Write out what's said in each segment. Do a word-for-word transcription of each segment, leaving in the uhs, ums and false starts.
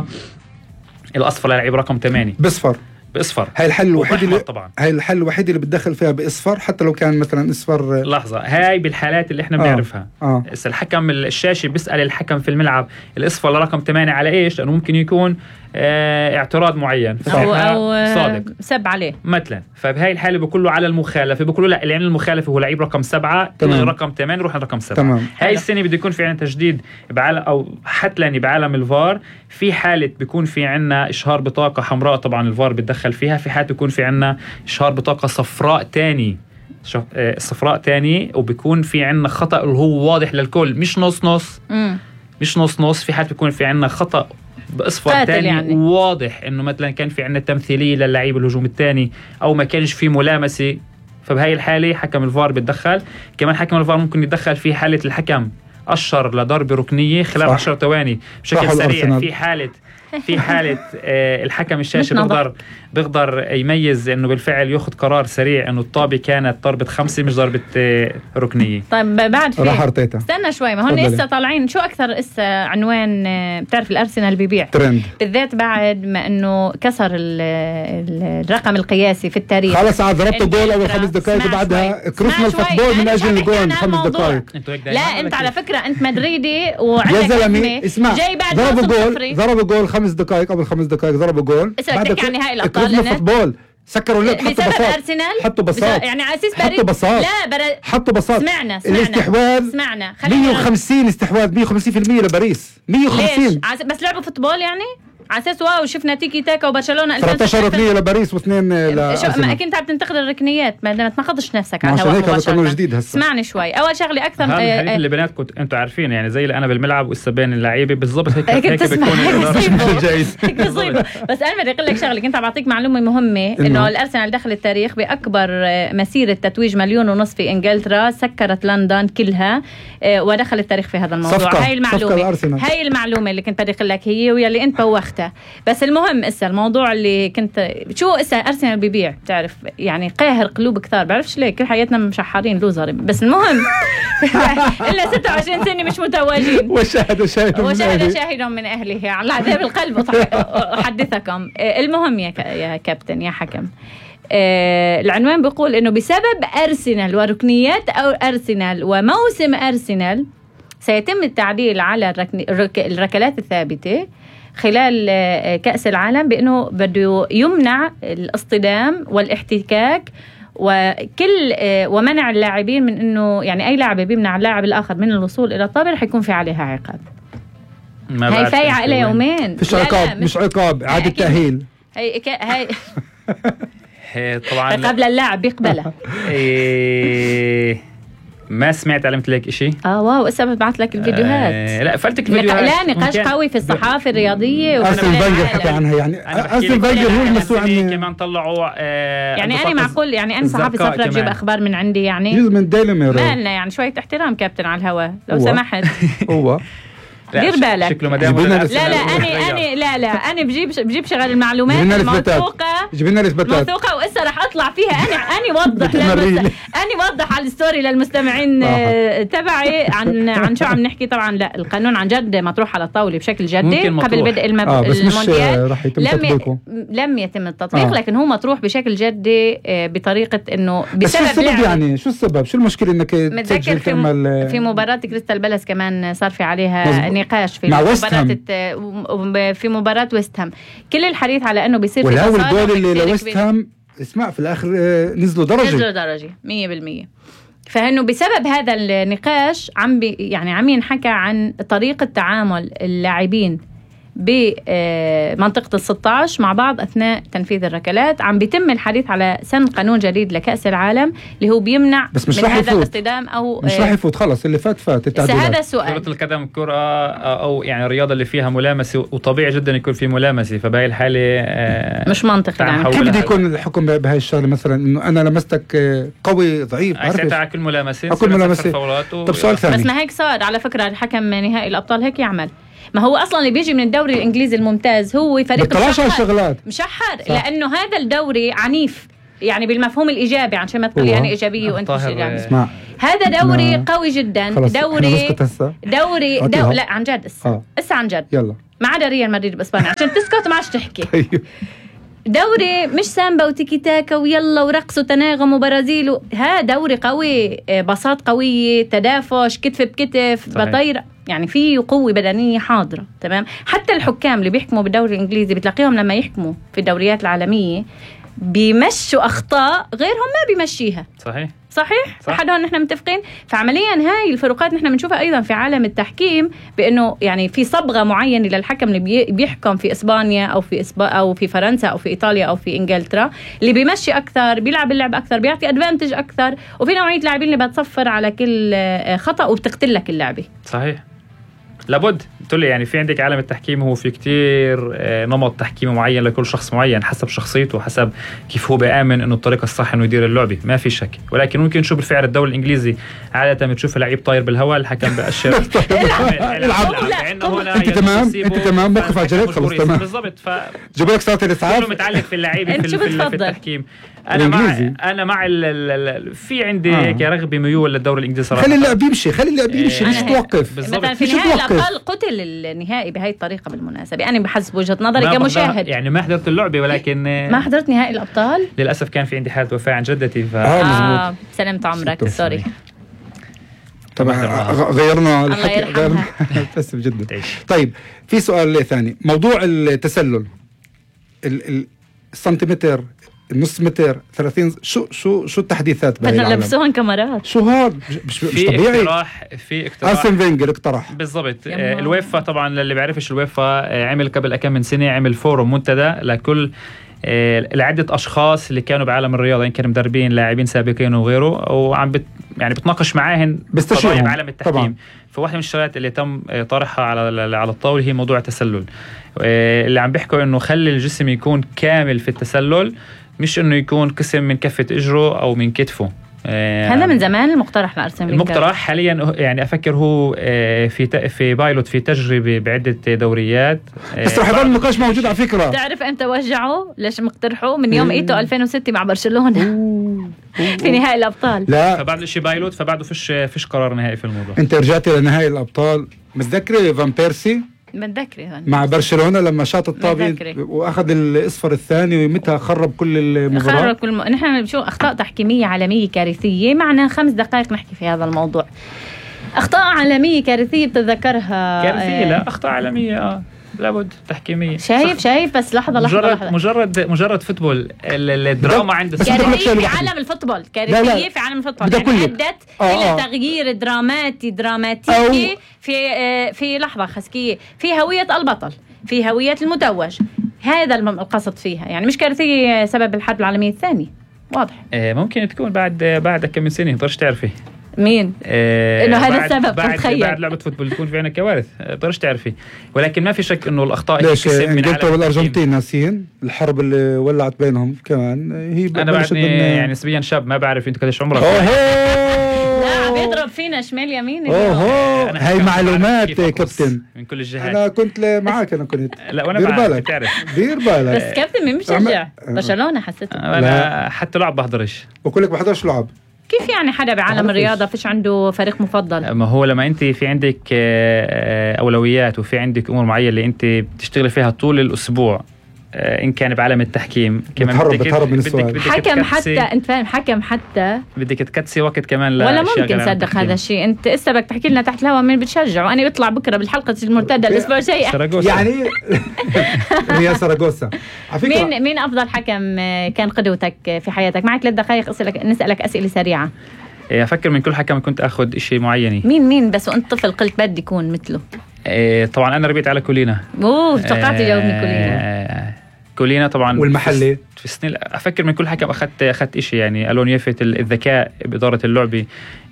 الأصفر للعيب رقم ثمانية بصفر بإصفر. هاي الحل الوحيد اللي طبعا هاي الحل الوحيد اللي بتدخل فيها بإصفر، حتى لو كان مثلا إصفر. لحظة، هاي بالحالات اللي احنا بنعرفها. آه. آه. الحكم الشاشي بيسأل الحكم في الملعب الإصفر لرقم ثمانية على إيش، لأنه ممكن يكون اه اعتراض معين أو, أو صادق سب عليه مثلا. فبهاي الحالة بقول له على المخالفة، بقول له لا، اللي عمل المخالفة هو لعيب رقم سبعة، رقم ثمانية روح رقم سبعة. تمام. هاي السنة بده يكون في عنا تجديد بعالم أو حتى بعالم الفار. في حالة بيكون في عنا إشهار بطاقة حمراء، طبعا الفار بتدخل فيها. في حالة بيكون في عنا إشهار بطاقة صفراء تاني صفراء تاني وبيكون في عنا خطأ اللي هو واضح للكل، مش نص نص م. مش نص نص. في حالة بيكون في عنا خطأ بأصفر تاني يعني. واضح إنه مثلا كان في عنا تمثيلية للاعب الهجوم الثاني أو ما كانش في ملامسة، فبهاي الحالة حكم الفار بتدخل. كمان حكم الفار ممكن يتدخل في حالة الحكم أشر لضربة ركنية خلال عشر ثواني بشكل سريع. في حالة في حالة آه الحكم الشاشي بيقدر بيقدر يميز انه بالفعل ياخذ قرار سريع انه الطابة كانت ضربة خمسة مش ضربة آه ركنية. طيب بعد في استنى شوي، ما هون لسه طالعين شو اكثر لسه عنوان آه بتعرف الارسنال بيبيع ترند، بالذات بعد ما انه كسر الرقم القياسي في التاريخ. خلص عاد ضربته جول اول خمس دقائق وبعدها كرسنا الفوتبول من اجل الجول خمس دقائق. لا انت على فكرة انت مدريدي وعندك اسمع، جاي بعد ضربوا جول ضربوا جول خمس دقائق قبل خمس دقائق ضربوا جول بعد يعني هاي الابطال فوتبول سكروا لك حطوا بساط حطوا بساط يعني على اساس حطوا بساط لا بر... حطوا بساط. سمعنا سمعنا الاستحواذ سمعنا مية وخمسين استحواذ مية وخمسين بالمية لباريس مية وخمسين بس لعبوا فوتبول يعني على اساس واو شفنا تيكي تاكا وبرشلونه ثلاثة عشر ركنيه لباريس واثنين لارسنال. ما كنت عم تنتقد الركنيات ما تناقضش نفسك على الهواء. هذا قانون جديد هسه. اسمعني شوي، اول شغله اكثر هذا الحديث اللي بيناتكم انتم عارفين يعني زي اللي انا بالملعب والسبان اللعيبه بالضبط هيك هيك بتكون جايز. بس انا بدي اقول لك شغله، كنت عم بعطيك معلومه مهمه انه الارسنال دخل التاريخ باكبر مسيره تتويج مليون ونص في انجلترا، سكرت لندن كلها ودخل التاريخ في هذا الموضوع. هاي المعلومه هاي المعلومه اللي كنت بدي اقول لك هي واللي انت بوختها. بس المهم اسا الموضوع اللي كنت شو اسا ارسنال بيبيع بتعرف يعني قاهر قلوب كثار، بعرفش ليه كل حياتنا مشحرين لوزر. بس المهم الا ستة وعشرين سنه مش متواجدين. وشاهد شاهد وشاهد شاهد من اهله على عذاب القلب احدثكم. المهم يا يا كابتن يا حكم، آه العنوان بيقول انه بسبب ارسنال وركنيات او ارسنال وموسم ارسنال سيتم التعديل على الرك... الركلات الثابته خلال كأس العالم، بأنه بده يمنع الاصطدام والاحتكاك وكل ومنع اللاعبين من أنه يعني أي لاعب بيمنع اللاعب الآخر من الوصول إلى الطابة رح يكون في عليها عقاب. هاي فايعة إلى يومين. مش عقاب مش عقاب عاد التأهيل. هاي هاي هي طبعا قبل اللاعب بيقبلها. ما سمعت على مثل هيك شيء. اه واو اسا ببعث لك الفيديوهات. آه لا فلتك الفيديوهات. لا نقاش قوي في الصحافه الرياضيه. أرسن فينجر حكى عنها يعني أرسن فينجر هو المسؤول عن كمان طلعوا آه يعني انا معقول يعني انا صحافي صفرة بجيب اخبار من عندي يعني جزء من ديلي ميرور. ما لنا يعني شويه احترام كابتن على الهواء لو سمحت. هو دير بالك. شكله مدام لا لا أنا أنا لا لا أنا بجيب بجيب شغل المعلومات الموثوقة جبنا الإثباتات موثوقة وإسا رح أطلع فيها أنا أنا وضح أنا وضح على الستوري للمستمعين تبعي عن عن شو عم نحكي. طبعا لا القانون عن جد مطروح على الطاولة بشكل جدي قبل بدء المب... آه المونديال. لم ي... لم يتم التطبيق آه. لكن هو مطروح بشكل جدي بطريقة إنه بسبب شو السبب يعني شو السبب شو المشكلة إنك تسجل في في مباراة كريستال بالاس كمان صار في عليها نقاش في مباراة في مباراة ويست هام. كل الحديث على انه بيصير في تصادم. والجول اللي لويست هام اسمع في الاخر نزلوا درجة نزلوا درجة مية بالمية. فانه بسبب هذا النقاش عم بي يعني عم ينحكى عن طريقة تعامل اللاعبين بمنطقة الستة عشر مع بعض أثناء تنفيذ الركلات. عم بيتم الحديث على سن قانون جديد لكأس العالم اللي هو بيمنع بس مش من هذا الاصطدام أو مش راح يفوت خلص اللي فات فات التعديلات. هذا السؤال. كرة القدم كرة أو يعني الرياضة اللي فيها ملامسة وطبيعي جدا يكون في ملامسة فبهاي الحالة مش منطقي يعني. كيف بده يكون الحكم بهاي الشغلة مثلا إنه أنا لمستك قوي ضعيف عرفت على كل ملامسة أكل ملامسة. طب سؤال ثاني بس ما هيك صار على فكرة الحكم نهائي الأبطال هيك يعمل. ما هو اصلا اللي بيجي من الدوري الانجليزي الممتاز هو فريق مشحر مشحر لانه هذا الدوري عنيف يعني بالمفهوم الايجابي عشان ما تقول يعني ايجابيه وانت مش يعني اسمع هذا دوري قوي جدا. دوري دوري دو... لا عن جد اسا اسا عن جد يلا ما عدا ريال مدريد باسبانيا عشان تسكت ما عادش تحكي. دوري مش سامبا وتيكي تاكا ويلا ورقص وتناغم وبرازيل و... ها دوري قوي، بساط قوية، تدافش، كتف بكتف، بطيرة، يعني في قوة بدنية حاضرة. تمام. حتى الحكام اللي بيحكموا بالدوري الإنجليزي بتلاقيهم لما يحكموا في الدوريات العالمية بيمشوا أخطاء غيرهم ما بيمشيها. صحيح صحيح صح. لحد هون نحن متفقين. فعمليا هاي الفروقات نحن بنشوفها ايضا في عالم التحكيم، بانه يعني في صبغه معينه للحكم اللي بيحكم في اسبانيا او في إسبا او في فرنسا او في ايطاليا او في انجلترا، اللي بيمشي اكثر، بيلعب اللعب اكثر، بيعطي ادفانتج اكثر، وفي نوعيه لاعبين اللي بتصفر على كل خطا وبتقتل لك اللعبه. صحيح. لابد تقولي يعني في عندك عالم التحكيم هو في كتير نمط تحكيمي معين لكل شخص معين حسب شخصيته وحسب كيف هو بيآمن انه الطريقة الصح انه يدير اللعبة، ما في شك. ولكن ممكن نشوف بالفعل الدوري الانجليزي عادة بتشوف لعيب طاير بالهواء الحكم بأشر العب انت تمام انت تمام موقف عجلات خلص تمام بالضبط. ف جيب لك صوت الاسعاف كله متعلق في اللعيبة في, في التحكيم. انا مع انا مع ال ال في عندي هيك آه. رغبه ميول للدوري الانجليزي صراحه. خلي اللعب يمشي خلي اللعب يمشي مش توقف. مثلا في نهائي الابطال قتل النهائي بهاي الطريقه بالمناسبه. انا بحسب وجهه نظري كمشاهد يعني ما حضرت اللعبه ولكن ما حضرت نهائي الابطال للاسف. كان في عندي حاله وفاه عن جدتي ف اه سلمت عمرك سوري. طبعا غيرنا الحكي غيرنا بس جدا. طيب في سؤال ثاني، موضوع التسلل السنتيمتر النص متر ثلاثين شو شو شو التحديثات بدنا نلبسوهم كاميرات شو هاد مش, مش طبيعي. اقتراح في اقتراح أرسن فينجر اقترح بالضبط. الويفا طبعا للي بيعرفش الويفا عمل قبل كم من سنه عمل فورم منتدى لكل لعدة أشخاص اللي كانوا بعالم الرياضة، يعني كانوا مدربين لاعبين سابقين وغيره، وعم بت يعني بتناقش معاهن قضايا بعالم التحكيم. فواحدة من الشغلات اللي تم طرحها على على الطاولة هي موضوع التسلل، اللي عم بيحكوا إنه خلي الجسم يكون كامل في التسلل، مش إنه يكون قسم من كفة إجره أو من كتفه. هذا من زمان المقترح لأرسن فينجر. المقترح حاليا يعني أفكر هو في في بايلوت في تجربة بعدة دوريات، بس رح يضل النقاش موجود على فكرة. تعرف أنت وجعوا ليش مقترحوا من يوم إيتو ألفين وستة مع برشلونة في نهائي الأبطال. لا فبعد الشيء بايلوت فبعده فيش فيش قرار نهائي في الموضوع. أنت رجعت لنهائي الأبطال متذكرة فان بيرسي متذكرة مع برشلونة لما شاط الطابة واخذ الاصفر الثاني ومتى خرب كل المباراة. خرب كل م... نحن شو اخطاء تحكيمية عالمية كارثية. معنا خمس دقائق نحكي في هذا الموضوع. اخطاء عالمية كارثية بتتذكرها؟ كارثية آه. لا اخطاء عالمية اه لابد تحكيمية. شايف شايف بس لحظة لحظة مجرد لحظة. مجرد مجرد فوتبول. الدراما عند كارثية في عالم الفوتبول. كارثية في عالم الفوتبول يعني أدت إلى تغيير دراماتي دراماتيكي في في لحظة خسكية في هوية البطل، في هوية المتوج. هذا القصد فيها، يعني مش كارثية سبب الحرب العالمية الثانية. واضح. ممكن تكون بعد بعد كم من سنة مقدرش تعرفي مين آه انه هذا السبب. بعد, تخيل بعد لعبه فوتبول تكون في عنا كوارث بقدرش تعرفي. ولكن ما في شك انه الاخطاء ليش انجلترا والارجنتين ناسيين الحرب اللي ولعت بينهم كمان. هي انا بعدني يعني نسبيا شاب ما بعرف انت قديش عمرك. لا عم يضرب فينا شمال يمين. اوه هاي معلومات كابتن من كل الجهات. انا كنت معك انا كنت لا وانا بعرف بتعرف دير بالك. بس كابتن مين مشجع برشلونه حسيته. انا حتى لعب بحضرش بقول لك بحضرش لعب. كيف يعني حدا بعالم الرياضة فيش عنده فريق مفضل؟ ما هو لما أنت في عندك أولويات وفي عندك أمور معينة اللي أنت بتشتغل فيها طول الأسبوع، إن كان بعالم التحكيم كمان بتهرب بتهرب من السؤال. حكم حتى أنت فاهم حكم حتى بدك تكتسي وقت كمان لا ولا ممكن تصدق هذا الشيء. أنت إسا بدك تحكي لنا تحت الهواء مين بتشجع وأنا بيطلع بكرة بالحلقة المرتدة الأسبوع الجاي يعني ريال ساراغوسا. مين مين أفضل حكم كان قدوتك في حياتك؟ معك ثلاث دقائق أسألك نسألك أسئلة سريعة. أفكر من كل حكم كنت أخذ إشي معيني. مين مين بس وأنت طفل قلت بدي يكون مثله؟ إيه طبعا أنا ربيت على كولينا. أوه توقعت تجاوبني كولينا. كولينا طبعا. والمحلي في السنين أفكر من كل حكم أخذت أخذت إشي يعني ألون يفت الذكاء بإدارة اللعبة.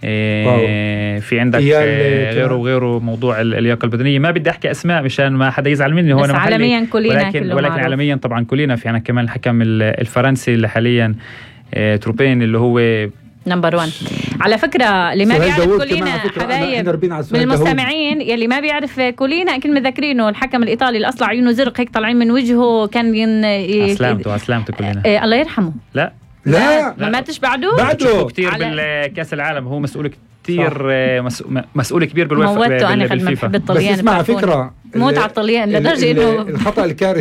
إيه في عندك غيره وغيره موضوع اللياقة البدنية. ما بدي أحكي أسماء مشان ما حدا يزعل مني. هو أنا عالميا كولينا ولكن ولكن معروف. عالميا طبعا كولينا. في عندك كمان الحكم الفرنسي اللي حاليا إيه تروبين اللي هو نمبر وان. على فكرة اللي ما بيعرف كولينا حبايب من المستمعين يلي ما بيعرف كولينا كل مذكرينه الحكم الإيطالي اللي أصلع عيونه زرق هيك طالعين من وجهه كان ين... أسلامته أسلامته كولينا إيه الله يرحمه. لا لا ما ماتش بعده بعده كثير بالكاس العالم، هو مسؤول كثير مسؤول كبير بالوفاة موته. انا قد ما بحب الطليان، بس اسمع فكره موت على الطليان لدرجه انه الخطا الكارثي